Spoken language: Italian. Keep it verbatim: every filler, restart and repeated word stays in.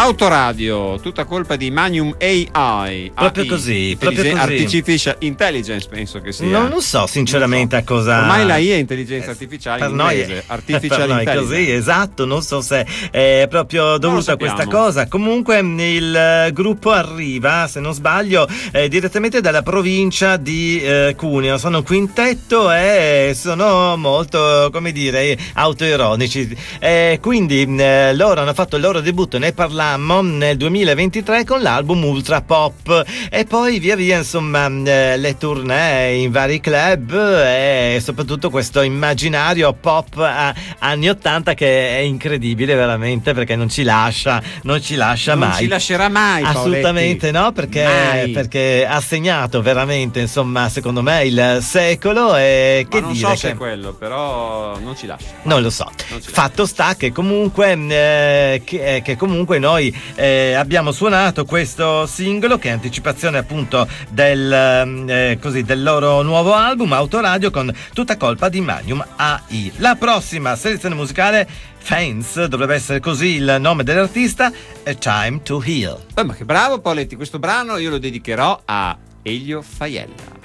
Autoradio, tutta colpa di Magnum A I. Proprio A I, così, proprio così. Artificial Intelligence, penso che sia. Non lo so sinceramente non so. a cosa. Ormai la I è intelligenza artificiale per in noi inglese, è, artificial per noi intelligence. Così, esatto, non so se è proprio dovuta a questa cosa. Comunque il gruppo arriva, se non sbaglio, eh, direttamente dalla provincia di eh, Cuneo. Sono un quintetto e sono molto, come dire, autoironici. Eh, quindi eh, loro hanno fatto il loro debutto, ne parlammo nel duemilaventitré con l'album Ultra Pop e poi via via insomma eh, le tournée in vari club e soprattutto questo immaginario pop a, anni ottanta che è incredibile veramente, perché non ci lascia non ci lascia non mai non ci lascerà mai, assolutamente Paoletti. No, perché, mai. perché ha segnato veramente insomma secondo me il secolo e ma che non dire so che... se è quello, però non ci lascia, non lo so, non ci fatto lascia. sta che comunque eh, che, che comunque noi eh, abbiamo suonato questo singolo che è anticipazione appunto del, eh, così, del loro nuovo album Autoradio, con tutta colpa di Magnum A I. La prossima selezione musicale, Fans, dovrebbe essere così il nome dell'artista, A Time to Heal. Eh, ma che bravo Paoletti, questo brano io lo dedicherò a Elio Faiella.